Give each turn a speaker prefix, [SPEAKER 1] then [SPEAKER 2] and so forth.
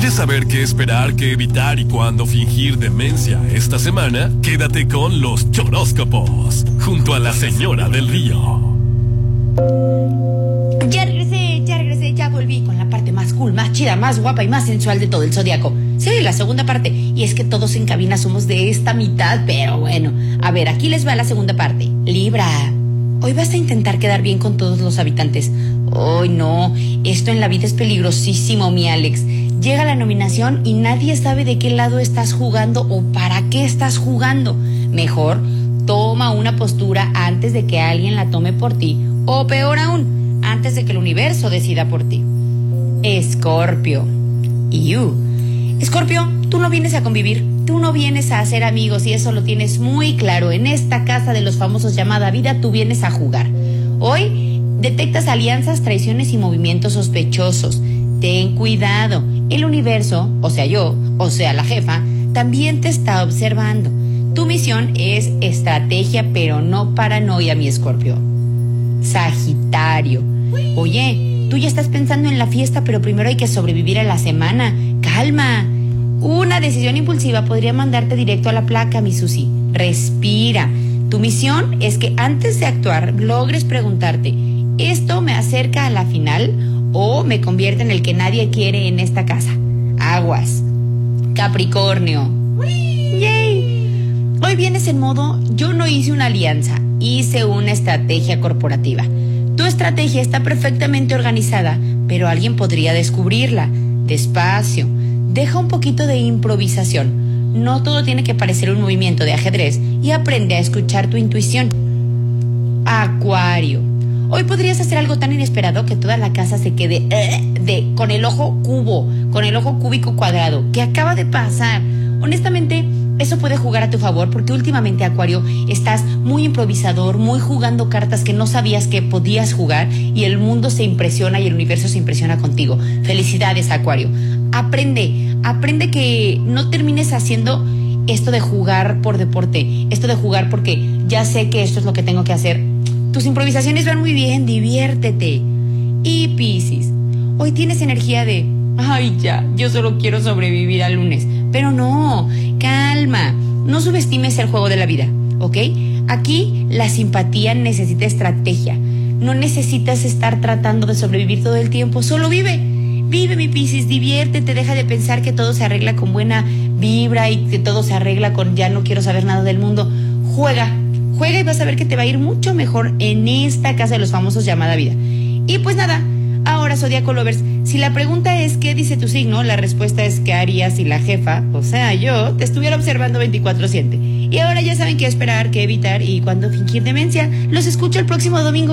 [SPEAKER 1] ¿Quieres saber qué esperar, qué evitar y cuándo fingir demencia esta semana? Quédate con los choróscopos, junto a la señora del río.
[SPEAKER 2] Ya volví con la parte más cool, más chida, más guapa y más sensual de todo el zodiaco. Sí, la segunda parte. Y es que todos en cabina somos de esta mitad, pero bueno. A ver, aquí les va la segunda parte. Libra. Hoy vas a intentar quedar bien con todos los habitantes. Ay, no, esto en la vida es peligrosísimo, mi Alex. Llega la nominación y nadie sabe de qué lado estás jugando o para qué estás jugando. Mejor, toma una postura antes de que alguien la tome por ti. O peor aún, antes de que el universo decida por ti. Escorpio. Escorpio, tú no vienes a convivir, tú no vienes a hacer amigos y eso lo tienes muy claro. En esta casa de los famosos llamada vida, tú vienes a jugar. Hoy detectas alianzas, traiciones y movimientos sospechosos. Ten cuidado. El universo, o sea yo, o sea la jefa, también te está observando. Tu misión es estrategia, pero no paranoia, mi Escorpio. Sagitario. Oye, tú ya estás pensando en la fiesta, pero primero hay que sobrevivir a la semana. Calma. Una decisión impulsiva podría mandarte directo a la placa, mi Susi. Respira. Tu misión es que antes de actuar logres preguntarte, ¿esto me acerca a la final o me convierte en el que nadie quiere en esta casa? Aguas. Capricornio. ¡Yay! Hoy vienes en modo, yo no hice una alianza, hice una estrategia corporativa. Tu estrategia está perfectamente organizada, pero alguien podría descubrirla. Despacio, deja un poquito de improvisación. No todo tiene que parecer un movimiento de ajedrez y aprende a escuchar tu intuición. Acuario. Hoy podrías hacer algo tan inesperado que toda la casa se quede con el ojo cubo, con el ojo cúbico cuadrado. ¿Qué acaba de pasar? Honestamente, eso puede jugar a tu favor porque últimamente, Acuario, estás muy improvisador, muy jugando cartas que no sabías que podías jugar y el mundo se impresiona y el universo se impresiona contigo. Felicidades, Acuario. Aprende que no termines haciendo esto de jugar por deporte, esto de jugar porque ya sé que esto es lo que tengo que hacer. Tus improvisaciones van muy bien, diviértete. Y Piscis, hoy tienes energía de, ay ya, yo solo quiero sobrevivir al lunes. Pero no, calma, no subestimes el juego de la vida, ¿ok? Aquí la simpatía necesita estrategia. No necesitas estar tratando de sobrevivir todo el tiempo, solo vive. Vive, mi Piscis, diviértete, deja de pensar que todo se arregla con buena vibra y que todo se arregla con ya no quiero saber nada del mundo. Juega y vas a ver que te va a ir mucho mejor en esta casa de los famosos llamada vida. Y pues nada, ahora Zodiaco Lovers, si la pregunta es ¿qué dice tu signo? La respuesta es ¿qué harías si la jefa, o sea yo, te estuviera observando 24/7? Y ahora ya saben qué esperar, qué evitar y cuándo fingir demencia. Los escucho el próximo domingo.